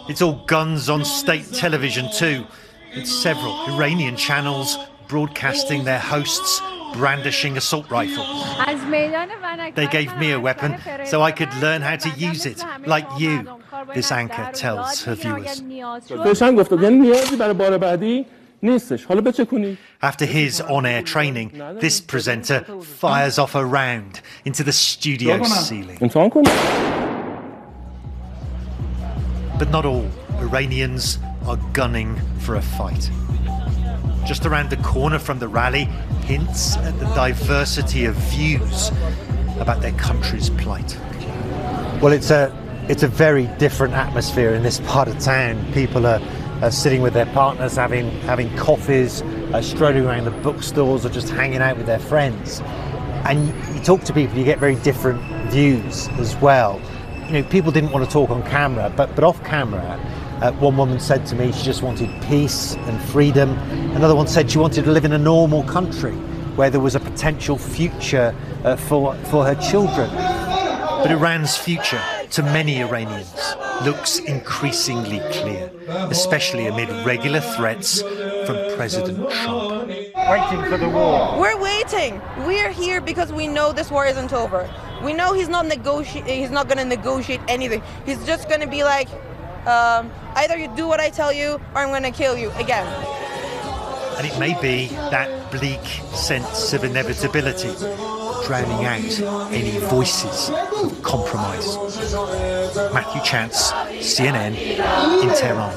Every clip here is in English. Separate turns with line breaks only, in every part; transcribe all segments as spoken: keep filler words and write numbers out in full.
It's all guns on state television too. It's several Iranian channels broadcasting their hosts brandishing assault rifles. They gave me a weapon so I could learn how to use it, like you, this anchor tells her viewers. After his on-air training, this presenter fires off a round into the studio ceiling. But not all Iranians are gunning for a fight. Just around the corner from the rally, hints at the diversity of views about their country's plight. Well, it's a it's a very different atmosphere in this part of town. People are, are sitting with their partners, having having coffees, uh, strolling around the bookstores, or just hanging out with their friends. And you talk to people, you get very different views as well. You know, people didn't want to talk on camera, but but off camera. Uh, one woman said to me she just wanted peace and freedom. Another one said she wanted to live in a normal country where there was a potential future uh, for, for her children. But Iran's future, to many Iranians, looks increasingly clear, especially amid regular threats from President Trump. Waiting for the war.
We're waiting. We're here because we know this war isn't over. We know he's not negoti- he's not going to negotiate anything. He's just going to be like, Um, either you do what I tell you or I'm going to kill you again.
And it may be that bleak sense of inevitability drowning out any voices of compromise. Matthew Chance, C N N in Tehran.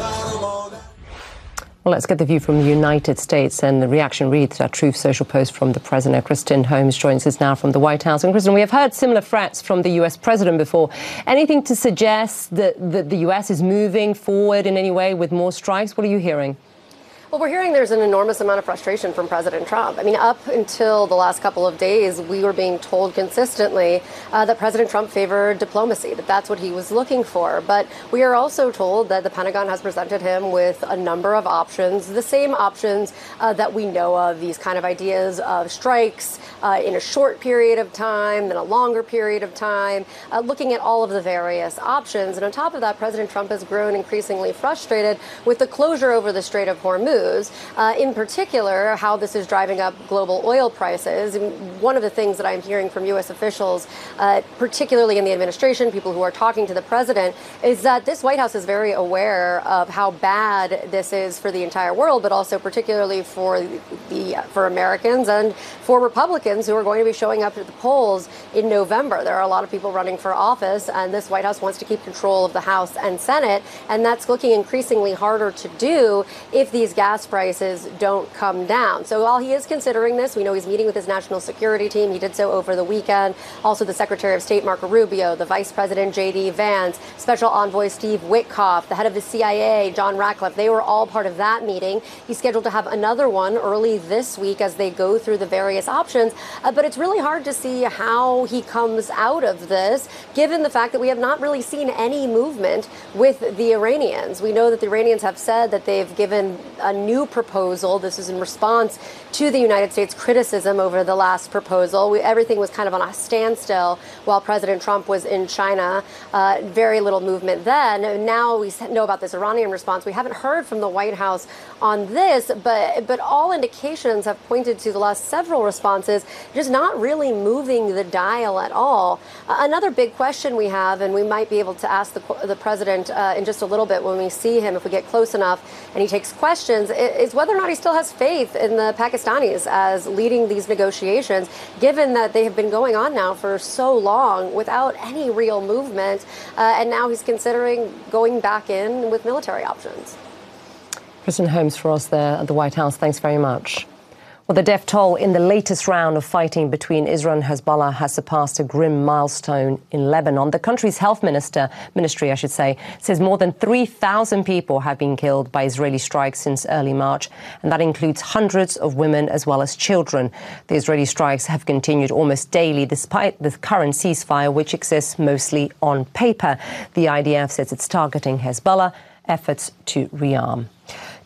Well, let's get the view from the United States, and the reaction reads our Truth Social post from the President. Kristen Holmes joins us now from the White House. And Kristen, we have heard similar threats from the U S President before. Anything to suggest that, that the U S is moving forward in any way with more strikes? What are you hearing?
Well, we're hearing there's an enormous amount of frustration from President Trump. I mean, up until the last couple of days, we were being told consistently uh, that President Trump favored diplomacy, that that's what he was looking for. But we are also told that the Pentagon has presented him with a number of options, the same options uh, that we know of, these kind of ideas of strikes uh, in a short period of time, then a longer period of time, uh, looking at all of the various options. And on top of that, President Trump has grown increasingly frustrated with the closure over the Strait of Hormuz. Uh, in particular, how this is driving up global oil prices. And one of the things that I'm hearing from U S officials, uh, particularly in the administration, people who are talking to the president, is that this White House is very aware of how bad this is for the entire world, but also particularly for the for Americans and for Republicans who are going to be showing up at the polls in November. There are a lot of people running for office, and this White House wants to keep control of the House and Senate, and that's looking increasingly harder to do if these gas prices don't come down. So while he is considering this, we know he's meeting with his national security team. He did so over the weekend. Also, the Secretary of State, Marco Rubio, the Vice President, J D Vance, Special Envoy Steve Witkoff, the head of the C I A, John Ratcliffe, they were all part of that meeting. He's scheduled to have another one early this week as they go through the various options. Uh, but it's really hard to see how he comes out of this, given the fact that we have not really seen any movement with the Iranians. We know that the Iranians have said that they've given a new proposal. This is in response to the United States criticism over the last proposal. We, everything was kind of on a standstill while President Trump was in China. Uh, very little movement then. Now we know about this Iranian response. We haven't heard from the White House on this, but but all indications have pointed to the last several responses just not really moving the dial at all. Uh, another big question we have, and we might be able to ask the, the president uh, in just a little bit when we see him, if we get close enough and he takes questions, is whether or not he still has faith in the Pakistanis as leading these negotiations, given that they have been going on now for so long without any real movement, uh, and now he's considering going back in with military options.
Kristen Holmes for us there at the White House. Thanks very much. Well, the death toll in the latest round of fighting between Israel and Hezbollah has surpassed a grim milestone in Lebanon. The country's health minister, ministry, I should say, says more than three thousand people have been killed by Israeli strikes since early March, and that includes hundreds of women as well as children. The Israeli strikes have continued almost daily despite the current ceasefire, which exists mostly on paper. The I D F says it's targeting Hezbollah efforts to rearm.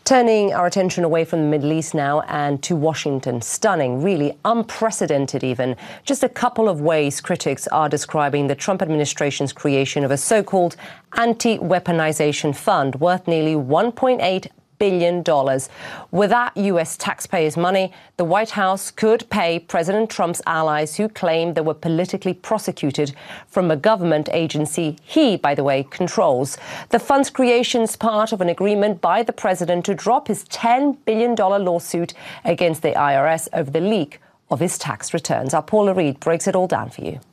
Turning our attention away from the Middle East now and to Washington. Stunning, really unprecedented even. Just a couple of ways critics are describing the Trump administration's creation of a so-called anti-weaponization fund worth nearly one point eight billion dollars. With that U S taxpayers' money, the White House could pay President Trump's allies who claim they were politically prosecuted from a government agency he, by the way, controls. The fund's creation is part of an agreement by the president to drop his ten billion dollars lawsuit against the I R S over the leak of his tax returns. Our Paula Reid breaks it all down for you.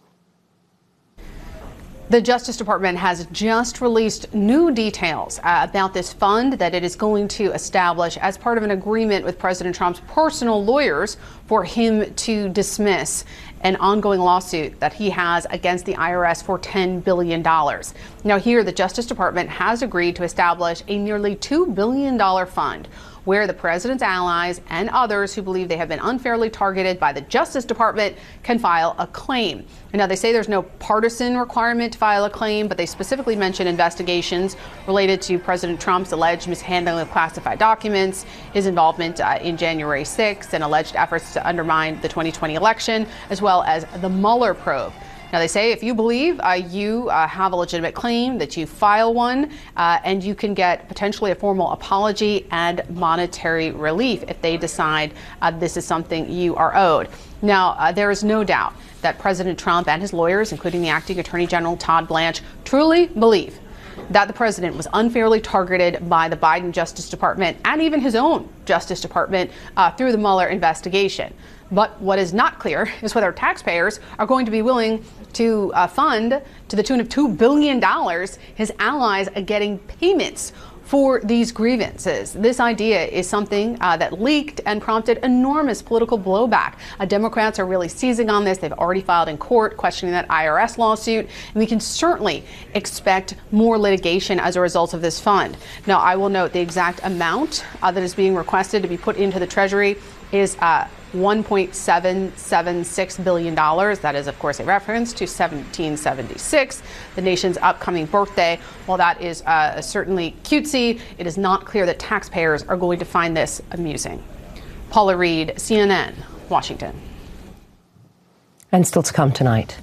The Justice Department has just released new details uh, about this fund that it is going to establish as part of an agreement with President Trump's personal lawyers for him to dismiss an ongoing lawsuit that he has against the I R S for ten billion dollars. Now here, the Justice Department has agreed to establish a nearly two billion dollars fund where the president's allies and others who believe they have been unfairly targeted by the Justice Department can file a claim. And now they say there's no partisan requirement to file a claim, but they specifically mention investigations related to President Trump's alleged mishandling of classified documents, his involvement uh, in January sixth, and alleged efforts to undermine the twenty twenty election, as well as the Mueller probe. Now, they say if you believe uh, you uh, have a legitimate claim, that you file one, uh, and you can get potentially a formal apology and monetary relief if they decide uh, this is something you are owed. Now, uh, there is no doubt that President Trump and his lawyers, including the acting Attorney General Todd Blanche, truly believe that the president was unfairly targeted by the Biden Justice Department and even his own Justice Department uh, through the Mueller investigation. But what is not clear is whether taxpayers are going to be willing to uh, fund, to the tune of two billion dollars, his allies are getting payments for these grievances. This idea is something uh, that leaked and prompted enormous political blowback. Uh, Democrats are really seizing on this. They've already filed in court questioning that I R S lawsuit. And we can certainly expect more litigation as a result of this fund. Now, I will note the exact amount uh, that is being requested to be put into the Treasury is uh, one point seven seven six billion dollars. That is, of course, a reference to seventeen seventy-six, the nation's upcoming birthday. While that is uh, certainly cutesy, it is not clear that taxpayers are going to find this amusing. Paula Reid, C N N, Washington.
And still to come tonight.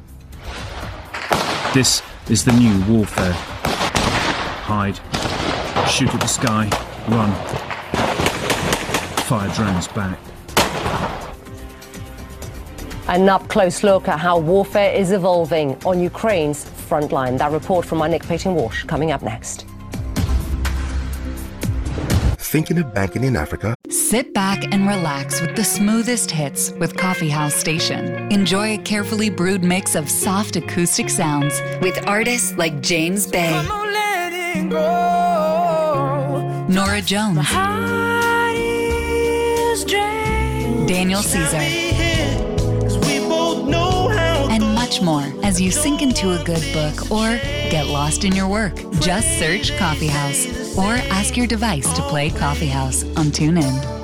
This is the new warfare. Hide, shoot at the sky, run, fire drones back.
An up-close look at how warfare is evolving on Ukraine's front line. That report from our Nick Payton-Walsh coming up next.
Thinking of banking in Africa?
Sit back and relax with the smoothest hits with Coffee House Station. Enjoy a carefully brewed mix of soft acoustic sounds with artists like James Bay, Nora Jones, Daniel Caesar, and much more as you sink into a good book or get lost in your work. Just search Coffee House or ask your device to play Coffee House on TuneIn.